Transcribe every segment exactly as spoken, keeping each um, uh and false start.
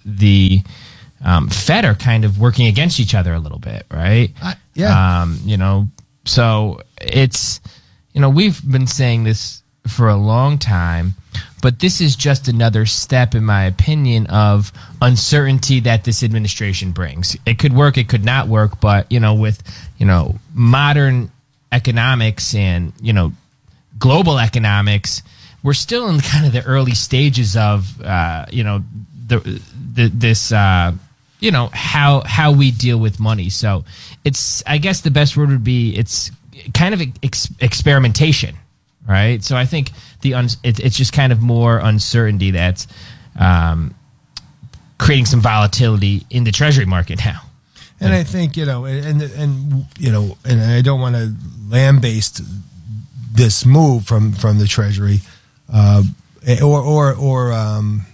the um, Fed are kind of working against each other a little bit, right? Uh, yeah. Um, you know, so it's, you know, we've been saying this for a long time, but this is just another step, in my opinion, of uncertainty that this administration brings. It could work, it could not work, but, you know, with, you know, modern economics and, you know, global economics, we're still in kind of the early stages of, uh, you know, the, the this, uh, you know, how how we deal with money. So it's, I guess the best word would be, it's kind of ex- experimentation. Right, so I think the un- it, it's just kind of more uncertainty that's um, creating some volatility in the Treasury market now. And I think you know, and and you know, and I don't want to lambaste this move from, from the Treasury, uh, or or or um,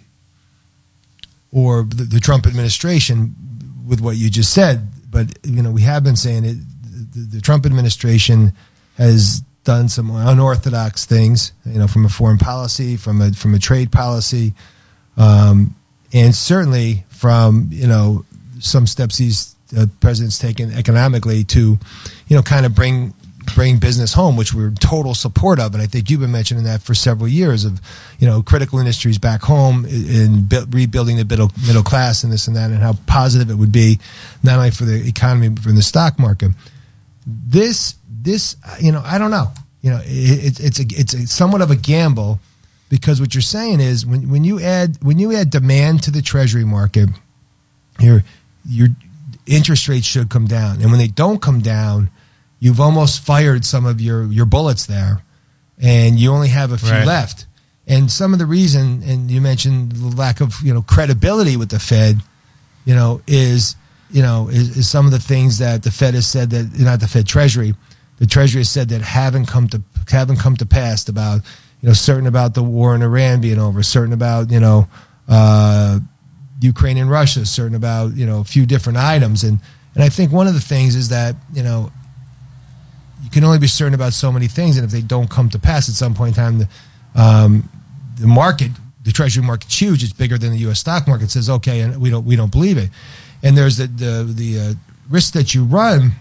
or the, the Trump administration with what you just said. But you know, we have been saying it. The, the Trump administration has done some unorthodox things, you know, from a foreign policy, from a from a trade policy, um, and certainly from you know some steps these uh, president's taken economically to, you know, kind of bring bring business home, which we're in total support of. And I think you've been mentioning that for several years of, you know, critical industries back home in rebuilding the middle middle class and this and that, and how positive it would be not only for the economy but for the stock market. This. This, you know, I don't know. You know, it, it's a it's a somewhat of a gamble, because what you're saying is when when you add when you add demand to the Treasury market, your your interest rates should come down, and when they don't come down, you've almost fired some of your your bullets there, and you only have a few right. left. And some of the reason, and you mentioned the lack of you know credibility with the Fed, you know, is you know is, is some of the things that the Fed has said that not the Fed Treasury. The Treasury has said that haven't come to haven't come to pass about, you know, certain about the war in Iran being over, certain about, you know, uh, Ukraine and Russia, certain about, you know, a few different items. And, and I think one of the things is that, you know, you can only be certain about so many things. And if they don't come to pass at some point in time, the, um, the market, the Treasury market's huge. It's bigger than the U S stock market. Says, okay, and we don't we don't believe it. And there's the, the, the uh, risk that you run.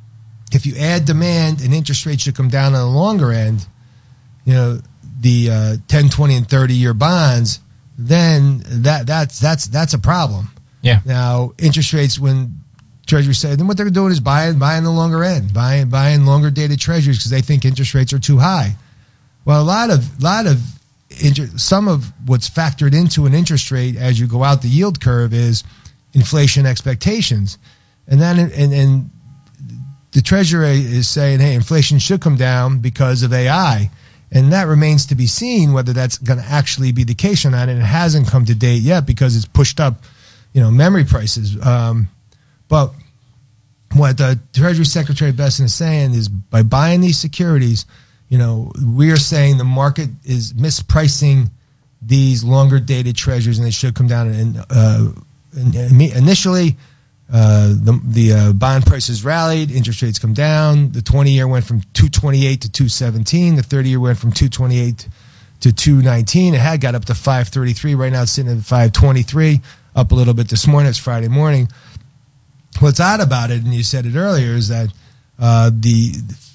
If you add demand and interest rates should come down on the longer end, you know, the uh, ten, twenty, and thirty-year bonds, then that that's that's that's a problem. Yeah. Now, interest rates, when Treasury said, then what they're doing is buying buying the longer end, buying buying longer dated Treasuries because they think interest rates are too high. Well, a lot of lot of inter- some of what's factored into an interest rate as you go out the yield curve is inflation expectations, and then and and. The Treasury is saying, hey, inflation should come down because of A I. And that remains to be seen whether that's going to actually be the case or not. And it hasn't come to date yet because it's pushed up, you know, memory prices. Um, but what the Treasury Secretary Bessent is saying is by buying these securities, you know, we are saying the market is mispricing these longer dated treasuries and they should come down. And uh, initially, Uh, the the uh, bond prices rallied, interest rates come down. The twenty-year went from two twenty-eight to two seventeen. The thirty-year went from two twenty-eight to two nineteen. It had got up to five thirty-three. Right now it's sitting at five twenty-three, up a little bit this morning. It's Friday morning. What's odd about it, and you said it earlier, is that uh, the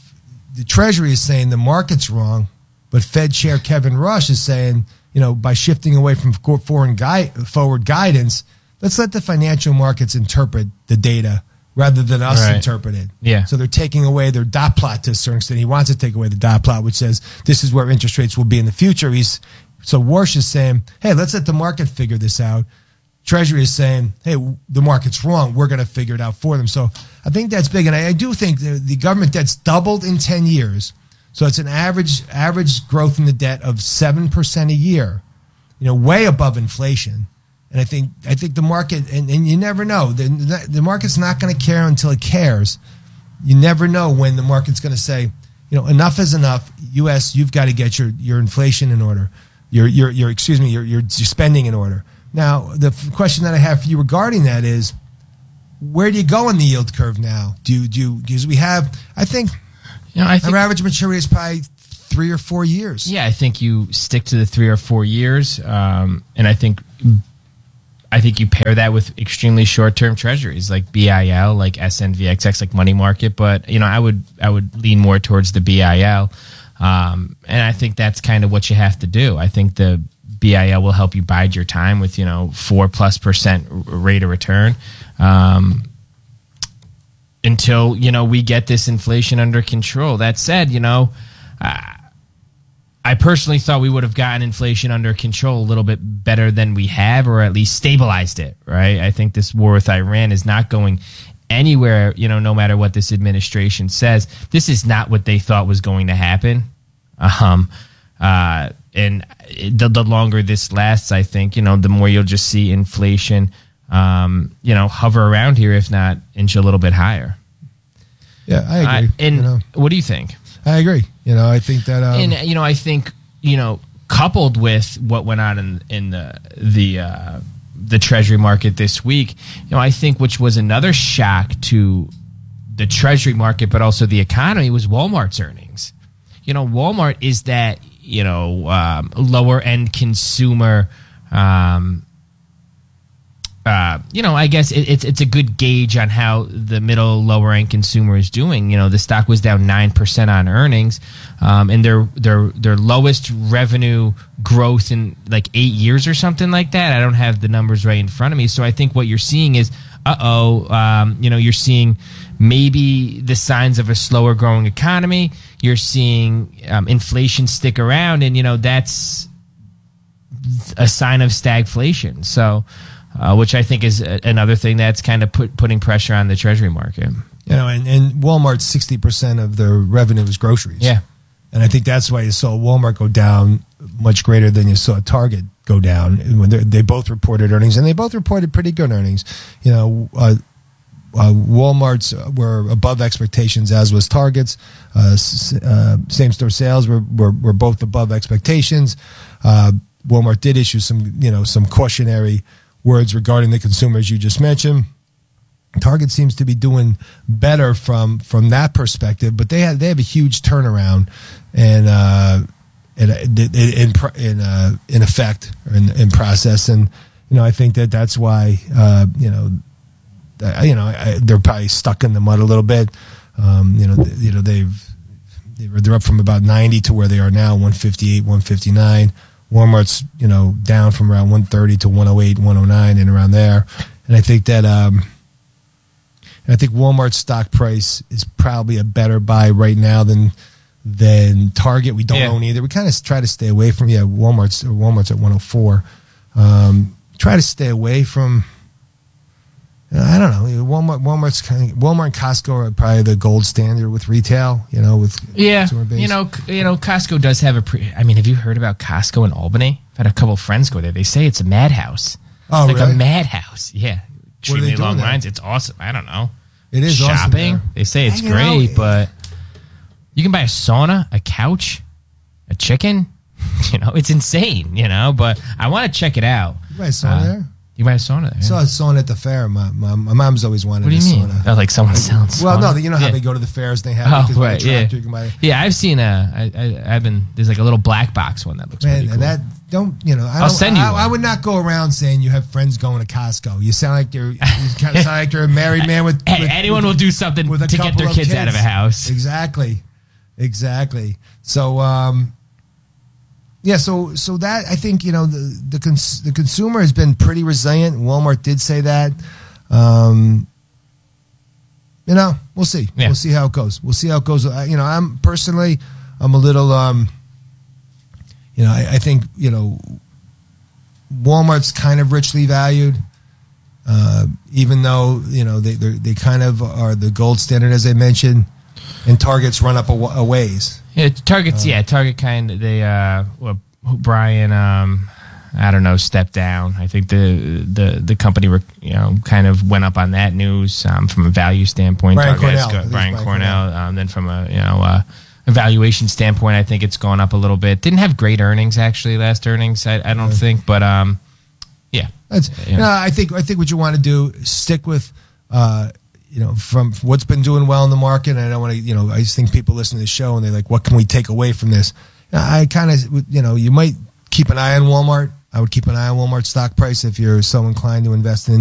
the Treasury is saying the market's wrong, but Fed Chair Kevin Rush is saying, you know, by shifting away from foreign gui- forward guidance, let's let the financial markets interpret the data rather than us right. interpret it. Yeah. So they're taking away their dot plot to a certain extent. He wants to take away the dot plot, which says this is where interest rates will be in the future. He's so Warsh is saying, hey, let's let the market figure this out. Treasury is saying, hey, the market's wrong. We're going to figure it out for them. So I think that's big. And I, I do think the, the government debt's doubled in ten years. So it's an average average growth in the debt of seven percent a year, you know, way above inflation. And I think I think the market, and, and you never know, the, the market's not going to care until it cares. You never know when the market's going to say, you know, enough is enough. U S, you've got to get your, your inflation in order. Your your your excuse me, your your spending in order. Now, the question that I have for you regarding that is, where do you go in the yield curve now? Do you, do you, because we have, I think, you know, I think our average maturity is probably three or four years. Yeah, I think you stick to the three or four years, um, and I think. I think you pair that with extremely short-term treasuries like B I L, like S N V X X, like money market. But you know, I would I would lean more towards the B I L, um, and I think that's kind of what you have to do. I think the B I L will help you bide your time with you know four plus percent rate of return. Um, until, you know, we get this inflation under control. That said, you know, uh, I personally thought we would have gotten inflation under control a little bit better than we have, or at least stabilized it, right? I think this war with Iran is not going anywhere, you know, no matter what this administration says. This is not what they thought was going to happen. Um, uh, and the, the longer this lasts, I think, you know, the more you'll just see inflation Um, you know, hover around here, if not inch a little bit higher. Yeah, I agree. Uh, and you know. What do you think? I agree. You know, I think that, um, and you know, I think you know, coupled with what went on in in the the uh, the Treasury market this week, you know, I think which was another shock to the Treasury market, but also the economy, was Walmart's earnings. You know, Walmart is that you know um, lower end consumer. Um, Uh, you know, I guess it, it's it's a good gauge on how the middle lower end consumer is doing. You know, the stock was down nine percent on earnings, um, and their their their lowest revenue growth in like eight years or something like that. I don't have the numbers right in front of me, so I think what you're seeing is, uh oh, um, you know, you're seeing maybe the signs of a slower growing economy. You're seeing um, inflation stick around, and you know that's a sign of stagflation. So. Uh, which I think is a, another thing that's kind of put, putting pressure on the Treasury market. You know, and, and Walmart's sixty percent of their revenue is groceries. Yeah. And I think that's why you saw Walmart go down much greater than you saw Target go down. And when they both reported earnings, and they both reported pretty good earnings. You know, uh, uh, Walmart's were above expectations, as was Target's. Uh, s- uh, same-store sales were, were, were both above expectations. Uh, Walmart did issue some, you know, some cautionary words regarding the consumers you just mentioned. Target seems to be doing better from from that perspective, but they have they have a huge turnaround and uh, in in in, uh, in effect or in, in process, and you know I think that that's why uh, you know you know I, they're probably stuck in the mud a little bit. Um, you know th- you know they've they're up from about ninety to where they are now, one fifty-eight, one fifty-nine. Walmart's, you know, down from around one thirty to one oh eight, one oh nine, and around there. And I think that, um, I think Walmart's stock price is probably a better buy right now than than Target. We don't yeah. own either. We kind of try to stay away from, yeah, Walmart's Walmart's at one oh four. Um, try to stay away from. I don't know. Walmart, Walmart's kind of, Walmart and Costco are probably the gold standard with retail. You know, with yeah, you know, you know, Costco does have a. Pre- I mean, have you heard about Costco in Albany? I've had a couple of friends go there. They say it's a madhouse. Oh, like really? a madhouse. Yeah, extremely long there? lines. It's awesome. I don't know. It is shopping. Awesome they say it's Hanging great, out. but you can buy a sauna, a couch, a chicken. You know, it's insane. You know, but I want to check it out. You buy a sauna uh, there? You buy a sauna there? I saw a sauna at the fair. My, my, my mom's always wanted what do you a mean? sauna. Oh, like someone selling sauna? Well, no, you know how yeah. they go to the fairs and they have oh, right, yeah. You can buy, yeah, I've seen a, I, I, I've been, there's like a little black box one that looks man, pretty cool. and that, don't, you know, I I'll don't, send you I, one. I would not go around saying you have friends going to Costco. You sound like you're, you kind of sound like you're a married man with, hey, with anyone with, will do something with a to get their of kids, kids out of a house. Exactly. Exactly. So, um, yeah, so so that I think you know the the, cons- the consumer has been pretty resilient. Walmart did say that. Um, you know, we'll see. Yeah. We'll see how it goes. We'll see how it goes. I, you know, I'm personally, I'm a little, um, you know, I, I think you know, Walmart's kind of richly valued, uh, even though you know they they kind of are the gold standard as I mentioned, and Target's run up a, a ways. Yeah, Target's, uh, yeah, Target kind of, they, uh, well, Brian, um, I don't know, stepped down. I think the the the company, you know, kind of went up on that news um, from a value standpoint. Brian Target Cornell. Got, Brian, Brian Cornell. Cornell. Um, then from a, you know, uh, evaluation standpoint, I think it's gone up a little bit. Didn't have great earnings, actually, last earnings, I, I don't yeah. think. But, um, yeah. That's, yeah. No, I think I think what you want to do is stick with, uh, you know, from what's been doing well in the market. And I don't want to, you know, I just think people listen to the show and they're like, what can we take away from this? I kind of, you know, you might keep an eye on Walmart. I would keep an eye on Walmart stock price if you're so inclined to invest in